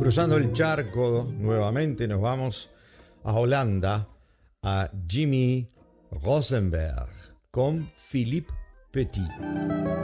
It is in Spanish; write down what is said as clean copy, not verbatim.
Cruzando el charco nuevamente nos vamos a Holanda, a Jimmy Rosenberg con Philippe Petit.